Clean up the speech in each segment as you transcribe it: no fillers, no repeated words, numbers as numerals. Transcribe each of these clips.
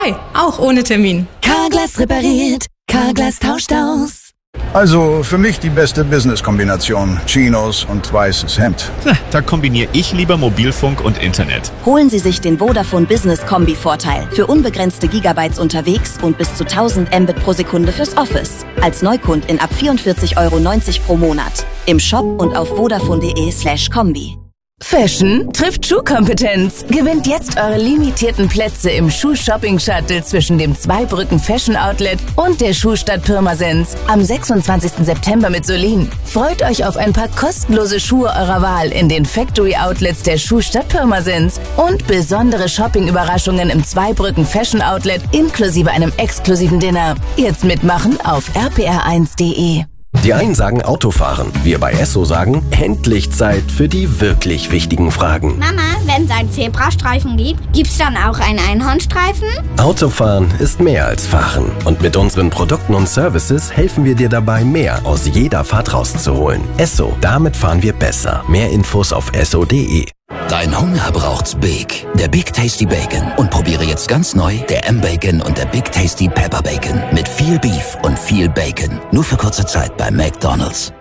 Auch ohne Termin. Carglass repariert, Carglass tauscht aus. Also für mich die beste Business-Kombination. Chinos und weißes Hemd. Na, da kombiniere ich lieber Mobilfunk und Internet. Holen Sie sich den Vodafone Business Kombi-Vorteil. Für unbegrenzte Gigabytes unterwegs und bis zu 1000 Mbit pro Sekunde fürs Office. Als Neukundin ab 44,90 € pro Monat. Im Shop und auf vodafone.de/kombi. Fashion trifft Schuhkompetenz. Gewinnt jetzt eure limitierten Plätze im Schuh-Shopping-Shuttle zwischen dem Zweibrücken Fashion Outlet und der Schuhstadt Pirmasens am 26. September mit Solin. Freut euch auf ein paar kostenlose Schuhe eurer Wahl in den Factory-Outlets der Schuhstadt Pirmasens und besondere Shopping-Überraschungen im Zweibrücken Fashion Outlet inklusive einem exklusiven Dinner. Jetzt mitmachen auf rpr1.de. Die einen sagen Autofahren, wir bei Esso sagen, endlich Zeit für die wirklich wichtigen Fragen. Mama, wenn es einen Zebrastreifen gibt, gibt's dann auch einen Einhornstreifen? Autofahren ist mehr als Fahren. Und mit unseren Produkten und Services helfen wir dir dabei, mehr aus jeder Fahrt rauszuholen. Esso, damit fahren wir besser. Mehr Infos auf esso.de. Dein Hunger braucht's Big. Der Big Tasty Bacon. Und probiere jetzt ganz neu der M-Bacon und der Big Tasty Pepper Bacon. Mit viel Beef und viel Bacon. Nur für kurze Zeit bei McDonald's.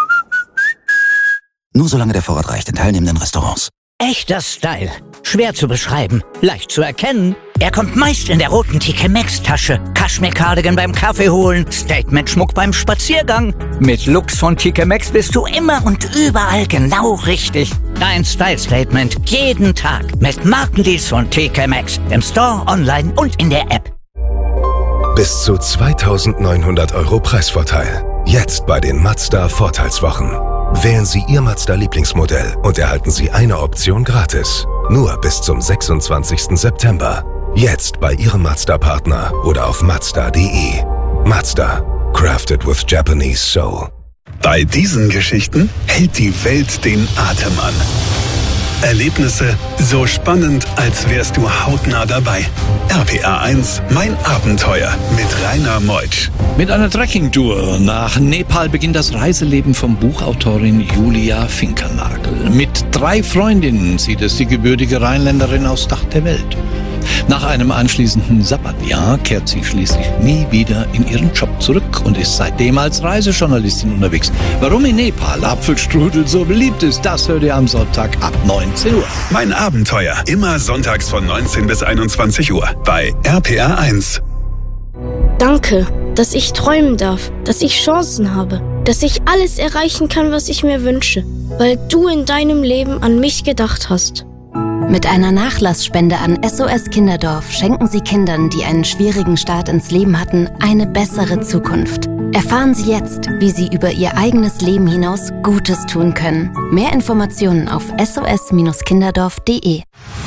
Nur solange der Vorrat reicht in teilnehmenden Restaurants. Echter Style. Schwer zu beschreiben, leicht zu erkennen. Er kommt meist in der roten TK Maxx Tasche. Kaschmir-Cardigan beim Kaffee holen, Statement-Schmuck beim Spaziergang. Mit Looks von TK Maxx bist du immer und überall genau richtig. Dein Style-Statement jeden Tag mit Markendeals von TK Maxx. Im Store, online und in der App. Bis zu 2.900 € Preisvorteil. Jetzt bei den Mazda Vorteilswochen. Wählen Sie Ihr Mazda-Lieblingsmodell und erhalten Sie eine Option gratis. Nur bis zum 26. September. Jetzt bei Ihrem Mazda-Partner oder auf Mazda.de. Mazda. Crafted with Japanese Soul. Bei diesen Geschichten hält die Welt den Atem an. Erlebnisse so spannend, als wärst du hautnah dabei. RPR 1, mein Abenteuer mit Rainer Meutsch. Mit einer Trekkingtour nach Nepal beginnt das Reiseleben von Buchautorin Julia Finkernagel. Mit 3 Freundinnen sieht es die gebürtige Rheinländerin aufs Dach der Welt. Nach einem anschließenden Sabbatjahr kehrt sie schließlich nie wieder in ihren Job zurück und ist seitdem als Reisejournalistin unterwegs. Warum in Nepal Apfelstrudel so beliebt ist, das hört ihr am Sonntag ab 19 Uhr. Mein Abenteuer, immer sonntags von 19 bis 21 Uhr bei RPR 1. Danke, dass ich träumen darf, dass ich Chancen habe, dass ich alles erreichen kann, was ich mir wünsche, weil du in deinem Leben an mich gedacht hast. Mit einer Nachlassspende an SOS Kinderdorf schenken Sie Kindern, die einen schwierigen Start ins Leben hatten, eine bessere Zukunft. Erfahren Sie jetzt, wie Sie über Ihr eigenes Leben hinaus Gutes tun können. Mehr Informationen auf sos-kinderdorf.de.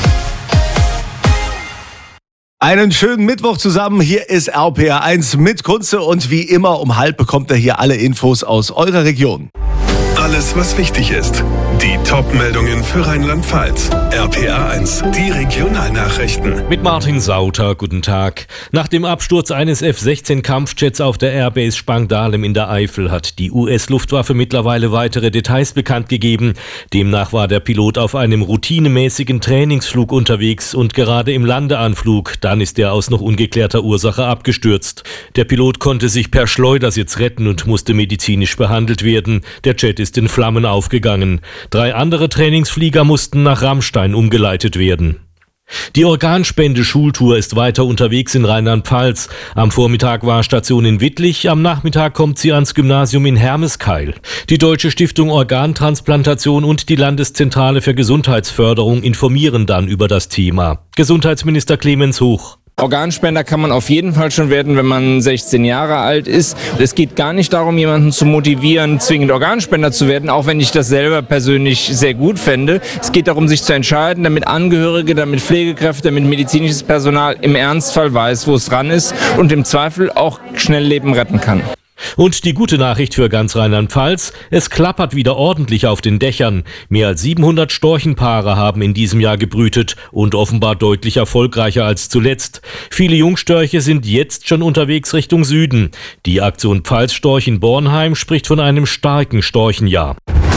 Einen schönen Mittwoch zusammen. Hier ist RPR 1 mit Kunze und wie immer um 12 bekommt ihr hier alle Infos aus eurer Region. Alles, was wichtig ist. Die Top-Meldungen für Rheinland-Pfalz. RPR 1, die Regionalnachrichten. Mit Martin Sauter, guten Tag. Nach dem Absturz eines F-16-Kampfjets auf der Airbase Spangdahlem in der Eifel hat die US-Luftwaffe mittlerweile weitere Details bekannt gegeben. Demnach war der Pilot auf einem routinemäßigen Trainingsflug unterwegs und gerade im Landeanflug. Dann ist er aus noch ungeklärter Ursache abgestürzt. Der Pilot konnte sich per Schleudersitz retten und musste medizinisch behandelt werden. Der Jet ist in Flammen aufgegangen. 3 andere Trainingsflieger mussten nach Rammstein umgeleitet werden. Die Organspende-Schultour ist weiter unterwegs in Rheinland-Pfalz. Am Vormittag war Station in Wittlich, am Nachmittag kommt sie ans Gymnasium in Hermeskeil. Die Deutsche Stiftung Organtransplantation und die Landeszentrale für Gesundheitsförderung informieren dann über das Thema. Gesundheitsminister Clemens Hoch. Organspender kann man auf jeden Fall schon werden, wenn man 16 Jahre alt ist. Es geht gar nicht darum, jemanden zu motivieren, zwingend Organspender zu werden, auch wenn ich das selber persönlich sehr gut fände. Es geht darum, sich zu entscheiden, damit Angehörige, damit Pflegekräfte, damit medizinisches Personal im Ernstfall weiß, wo es dran ist und im Zweifel auch schnell Leben retten kann. Und die gute Nachricht für ganz Rheinland-Pfalz, es klappert wieder ordentlich auf den Dächern. Mehr als 700 Storchenpaare haben in diesem Jahr gebrütet und offenbar deutlich erfolgreicher als zuletzt. Viele Jungstörche sind jetzt schon unterwegs Richtung Süden. Die Aktion Pfalzstorch in Bornheim spricht von einem starken Storchenjahr.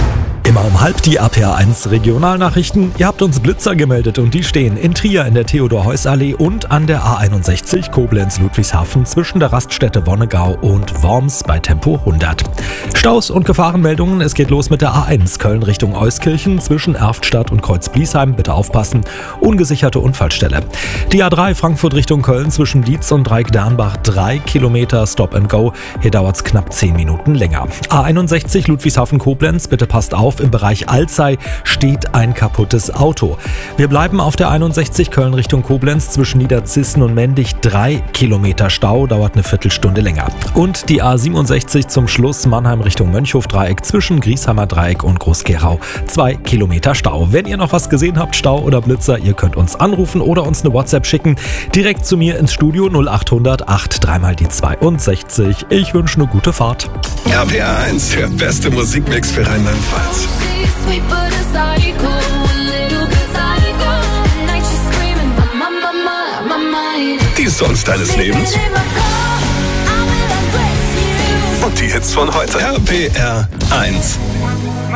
Immer um halb die RPA1 Regionalnachrichten. Ihr habt uns Blitzer gemeldet und die stehen in Trier in der Theodor-Heuss-Allee und an der A61 Koblenz-Ludwigshafen zwischen der Raststätte Wonnegau und Worms bei Tempo 100. Staus und Gefahrenmeldungen. Es geht los mit der A1 Köln Richtung Euskirchen zwischen Erftstadt und Kreuzbliesheim. Bitte aufpassen. Ungesicherte Unfallstelle. Die A3 Frankfurt Richtung Köln zwischen Dietz und Dreieck-Dernbach 3 Kilometer Stop and Go. Hier dauert es knapp 10 Minuten länger. A61 Ludwigshafen-Koblenz. Bitte passt auf. Im Bereich Alzey steht ein kaputtes Auto. Wir bleiben auf der 61 Köln Richtung Koblenz zwischen Niederzissen und Mendig 3 Kilometer Stau, dauert eine Viertelstunde länger. Und die A67 zum Schluss Mannheim Richtung Mönchhof-Dreieck zwischen Griesheimer Dreieck und Groß-Gerau 2 Kilometer Stau. Wenn ihr noch was gesehen habt, Stau oder Blitzer, ihr könnt uns anrufen oder uns eine WhatsApp schicken. Direkt zu mir ins Studio 0800 83 mal die 62. Ich wünsche eine gute Fahrt. RPA1, der beste Musikmix für Rheinland-Pfalz. Die Songs deines Lebens und die Hits von heute. RPR1.